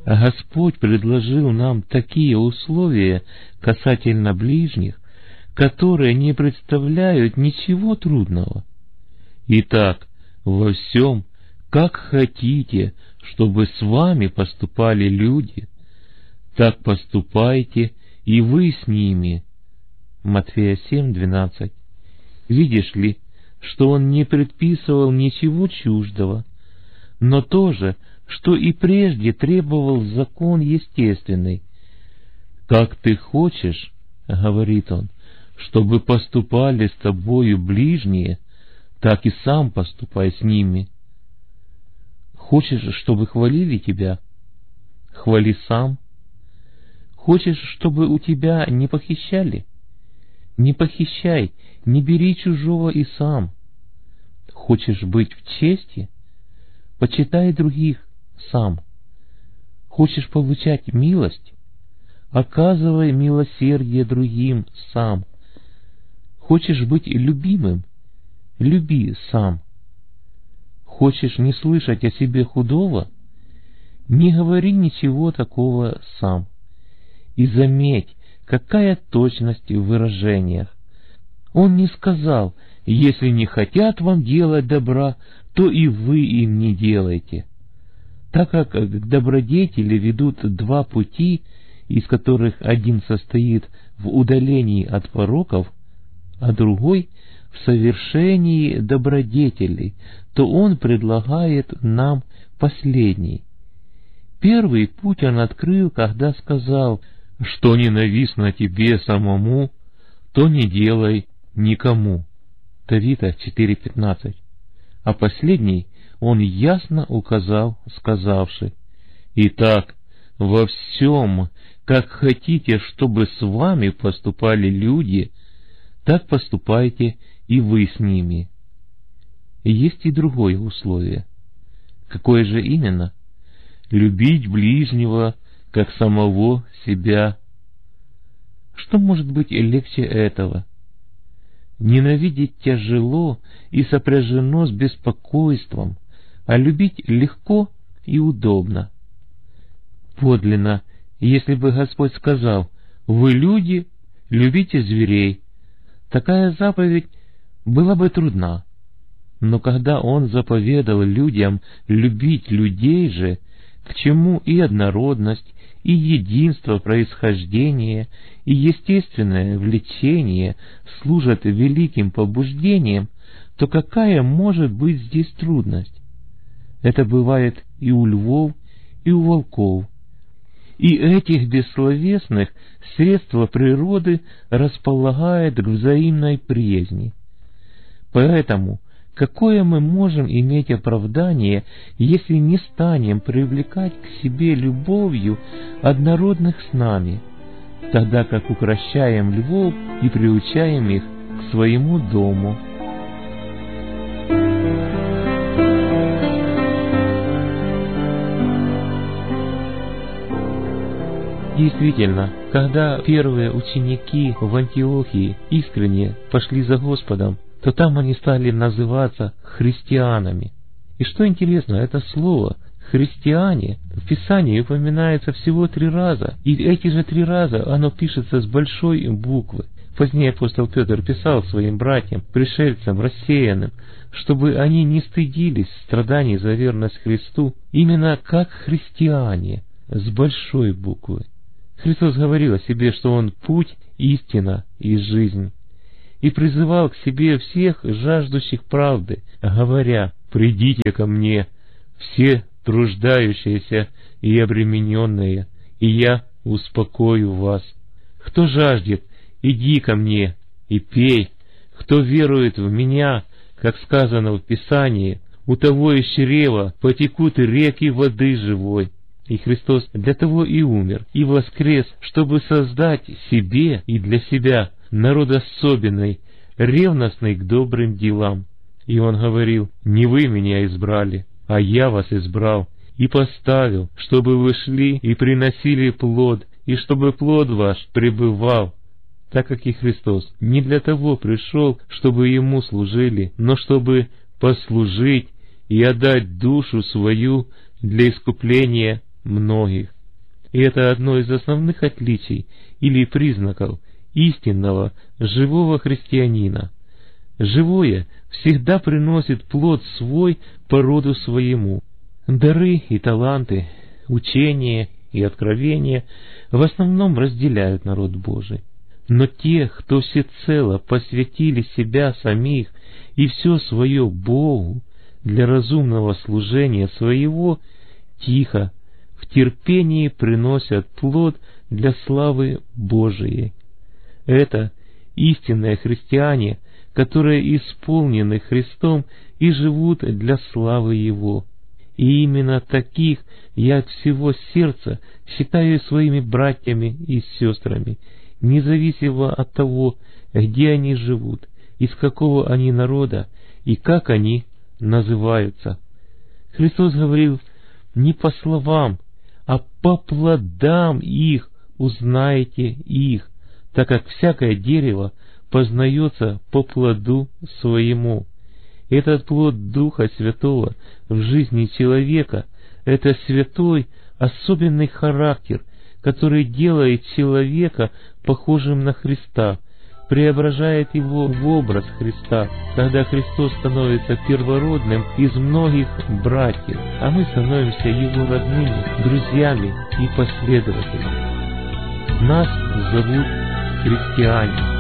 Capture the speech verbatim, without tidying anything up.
Господь предложил нам такие условия касательно ближних, которые не представляют ничего трудного. Итак, во всем, как хотите, чтобы с вами поступали люди, так поступайте и вы с ними. Матфея семь двенадцать. Видишь ли, что он не предписывал ничего чуждого, но то же, что и прежде требовал закон естественный. «Как ты хочешь, — говорит он, — чтобы поступали с тобою ближние, так и сам поступай с ними. Хочешь, чтобы хвалили тебя? Хвали сам. Хочешь, чтобы у тебя не похищали? Не похищай, не бери чужого и сам. Хочешь быть в чести? Почитай других сам. Хочешь получать милость? Оказывай милосердие другим сам. Хочешь быть любимым? Люби сам. Хочешь не слышать о себе худого? Не говори ничего такого сам. И заметь, какая точность в выражениях. Он не сказал: если не хотят вам делать добра, то и вы им не делайте. Так как к добродетели ведут два пути, из которых один состоит в удалении от пороков, а другой в совершении добродетелей, то он предлагает нам последний. Первый путь он открыл, когда сказал: что ненавистно тебе самому, то не делай никому. Тавита четыре пятнадцать. А последний он ясно указал, сказавши: итак, во всем, как хотите, чтобы с вами поступали люди, так поступайте и вы с ними. Есть и другое условие. Какое же именно? Любить ближнего, как самого себя. Что может быть легче этого? Ненавидеть тяжело и сопряжено с беспокойством, а любить легко и удобно. Подлинно, если бы Господь сказал: «Вы люди, любите зверей», такая заповедь была бы трудна. Но когда Он заповедал людям любить людей же, к чему и однородность, и единство происхождения, и естественное влечение служат великим побуждением, то какая может быть здесь трудность? Это бывает и у львов, и у волков. И этих бессловесных средства природы располагает к взаимной приязни. Поэтому какое мы можем иметь оправдание, если не станем привлекать к себе любовью однородных с нами, тогда как укращаем львов и приучаем их к своему дому? Действительно, когда первые ученики в Антиохии искренне пошли за Господом, то там они стали называться христианами. И что интересно, это слово «христиане» в Писании упоминается всего три раза, и эти же три раза оно пишется с большой буквы. Позднее апостол Петр писал своим братьям, пришельцам, рассеянным, чтобы они не стыдились страданий за верность Христу, именно как христиане, с большой буквы. Христос говорил о себе, что Он путь, истина и жизнь, и призывал к себе всех жаждущих правды, говоря: «Придите ко мне, все труждающиеся и обремененные, и я успокою вас. Кто жаждет, иди ко мне и пей. Кто верует в Меня, как сказано в Писании, у того из чрева потекут реки воды живой». И Христос для того и умер, и воскрес, чтобы создать себе и для себя народ особенный, ревностный к добрым делам. И Он говорил: «Не вы Меня избрали, а Я вас избрал и поставил, чтобы вы шли и приносили плод, и чтобы плод ваш пребывал». Так как и Христос не для того пришел, чтобы Ему служили, но чтобы послужить и отдать душу свою для искупления многих. И это одно из основных отличий или признаков истинного, живого христианина. Живое всегда приносит плод свой по роду своему. Дары и таланты, учение и откровение в основном разделяют народ Божий. Но те, кто всецело посвятили себя самих и все свое Богу для разумного служения своего, тихо, в терпении приносят плод для славы Божией. Это истинные христиане, которые исполнены Христом и живут для славы Его. И именно таких я от всего сердца считаю своими братьями и сестрами, независимо от того, где они живут, из какого они народа и как они называются. Христос говорил: не по словам, а по плодам их узнаете их, так как всякое дерево познается по плоду своему. Этот плод Духа Святого в жизни человека — это святой, особенный характер, который делает человека похожим на Христа, преображает его в образ Христа. Тогда Христос становится первородным из многих братьев, а мы становимся Его родными, друзьями и последователями. Нас зовут христиане.